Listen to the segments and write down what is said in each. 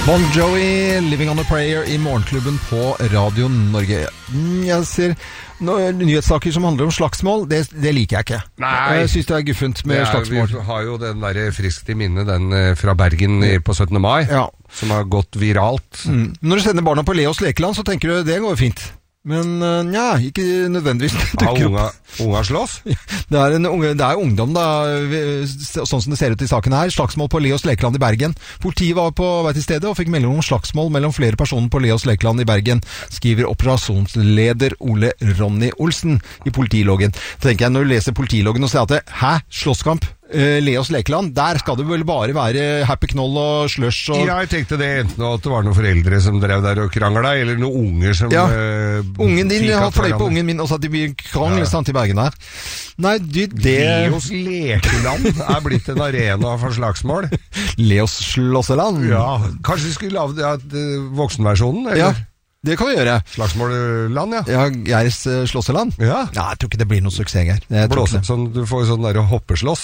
Bon Jovi, Living on a Prayer I morgenklubben på Radio Norge. Jeg ser nyhetssaker som handler om slagsmål, det liker jeg ikke. Nei. Jeg synes det guffent med slagsmål. Vi har jo den der friskt I minne, den fra Bergen på 17. mai, som har gått viralt. Når du sender barna på Leos lekeland, så tenker du det går fint. Men ikke nødvendigvis. Unga slåss? Det er ungdom da, sånn som det ser ut I saken her. Slagsmål på Leos lekeland I Bergen. Politiet var på vei til stedet og fikk melding om slagsmål mellom flere personer på Leos lekeland I Bergen, skriver operasjonsleder Ole Ronny Olsen I politiloggen. Så tenker jeg, når du leser politiloggen og ser at slåsskamp? Leos lekeland, der skal det vel bare være happy knoll og slush og... Ja, jeg tenkte det enten at det var noen foreldre som drev der og kranglet, eller noen unger som... ungen din har fløy på ungen min og satt I krangel I Bergen der. Nei, Leos lekeland blitt en arena for slagsmål. Leos slåsseland? Ja, kanskje vi skulle lave voksenversjonen, eller? Ja. Det kan vi gjøre. Slagsmålland, Ja, Geirs slåsseland? Ja. Nei, jeg tror ikke det blir noe suksess, Geir. Sånn, du får sånn der hoppeslåss.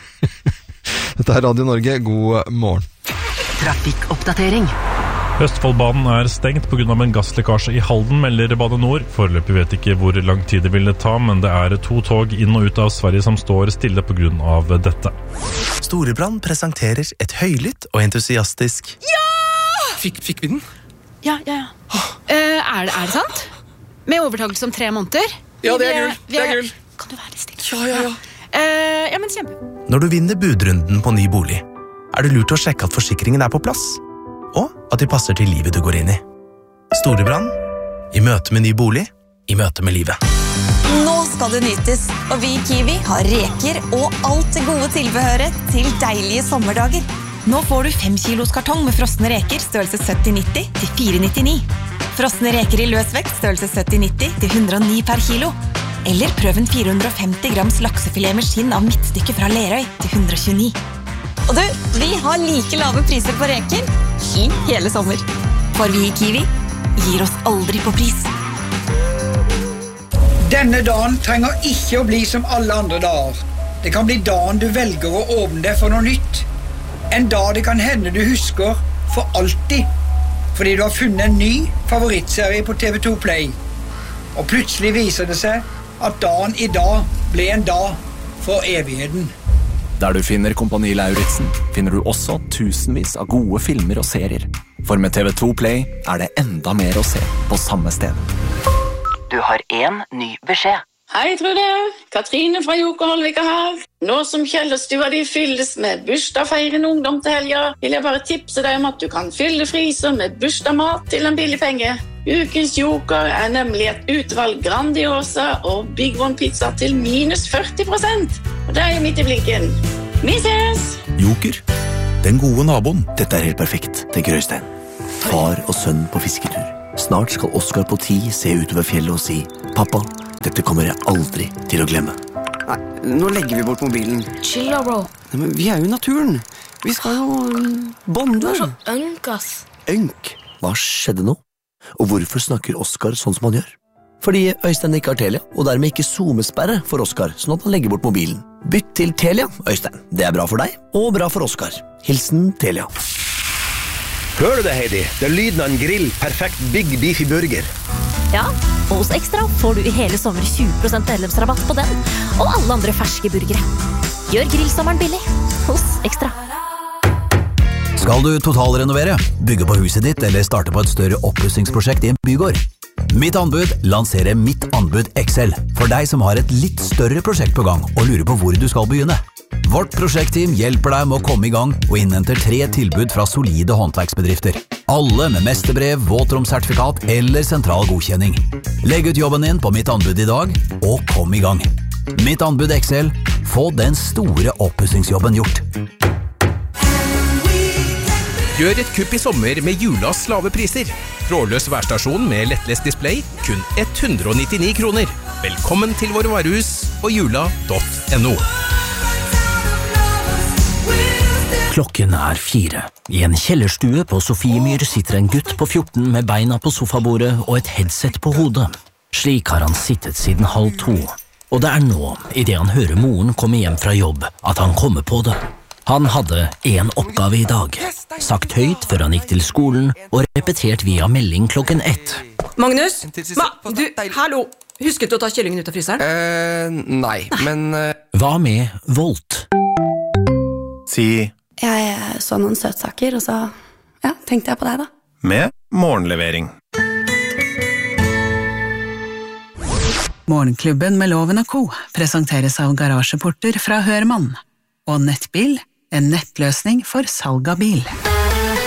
Dette Radio Norge, god morgen. Trafikkoppdatering. Østfoldbanen stengt på grunn av en gasslekkasje I Halden, melder Bane Nor. Foreløpig vet ikke hvor lang tid det vil ta, men det 2 tog inn og ut av Sverige som står stille på grunn av dette. Storebrand presenterer et høylytt og entusiastisk Ja! Fikk vi den? Ja. Er det sant? Med overtakelse om 3 måneder? Ja, det gull. Kan du være litt stille? Ja. Ja, men kjempe. Når du vinner budrunden på ny bolig, det lurt å sjekke at forsikringen på plass, og at de passer til livet du går inn I. Storebrand, I møte med ny bolig, I møte med livet. Nå skal det nytes, og vi I Kiwi har reker og alt det gode tilbehøret til deilige sommerdager. Nå får du 5 kilos kartong med frosne reker størrelse 70-90 til 4,99. Frosne reker I løsvekt størrelse 70-90 til 109 per kilo. Eller prøv en 450 grams laksefilet med skinn av midtstykke fra Lerøy til 129. Og du, vi har like lave priser på reker I hele sommer. For vi I Kiwi gir oss aldri på pris. Denne dagen trenger ikke å bli som alle andre dager. Det kan bli dagen du velger å åpne deg for noe nytt. En dag det kan hende du husker for alltid, fordi du har funnet en ny favorittserie på TV2 Play. Og plutselig viser det seg at dagen I dag ble en dag for evigheten. Der du finner Kompani Lauritzen, finner du også tusenvis av gode filmer og serier. For med TV2 Play det enda mer å se på samme sted. Du har en ny beskjed. Hei, Trude. Katrine fra Jokerholvika her. Nå som Kjellerstua de fylles med bursdagfeirende ungdom til helga, vil jeg bare tipse deg om at du kan fylle fryser med bursdagmat til en billig penge. Ukens Joker nemlig et utvalg Grandiosa og Big One pizza til minus 40%. Og det jo midt I blinken. Vi ses! Joker, den gode naboen. Dette helt perfekt, tenker Øystein. Far og sønn på fisketur. Snart skal Oscar på 10 se utover fjellet og si «Pappa, dette kommer jeg aldri til å glemme». Nei, nå legger vi bort mobilen. Chill da, bro. Nei, men vi jo I naturen. Vi skal jo bonde. Du så ønk, ass. Ønk? Hva skjedde nå? Og hvorfor snakker Oscar sånn som han gjør? Fordi Øystein ikke har Telia, og dermed ikke zoomesperre for Oscar, sånn at han legger bort mobilen. Bytt til Telia, Øystein. Det bra for deg, og bra for Oscar. Hilsen Telia. Hører du det, Heidi? Det lyden av en grill, perfekt Big Beefy Burger. Ja, og hos Extra får du I hele sommer 20% medlemsrabatt på den, og alle andre ferske burgere. Gjør grillsommeren billig hos Extra. Skal du totalrenovere, bygge på huset ditt eller starte på et større oppussingsprosjekt I en bygård? Mitt anbud lanserer Mitt anbud XL for deg som har et litt større prosjekt på gang og lurer på hvor du skal begynne. Vårt prosjektteam hjelper deg med å komme I gang og innhenter 3 tilbud fra solide håndverksbedrifter. Alle med mesterbrev, våtromsertifikat eller sentral godkjenning. Legg ut jobben din på Mitt anbud I dag, og kom I gang. Mitt anbud XL, få den store oppussingsjobben gjort. Gjør et kupp I sommer med Julas lave priser. Trådløs værstasjon med lettlest display, kun 199 kroner. Velkommen til våre varehus og jula.no. Klokken 4. I en kjellerstue på Sofiemyr sitter en gutt på 14 med beina på sofabordet og et headset på hodet. Slik har han sittet siden 1:30. Og det nå, I det han hører moren komme hjem fra jobb, at han kommer på det. Han hadde en oppgave I dag, sagt høyt før han gikk til skolen og repetert via melding 1:00. Magnus? Hallo! Husket du å ta kyllingen ut av fryseren? Nei, men Hva med Volt? Si Jeg så noen søtsaker, og så tenkte jeg på deg da. med morgenlevering. Morgenklubben med Loven og Co. presenteres av garasjeporter fra Hørmann og Nettbil, en nettløsning for salg av bil.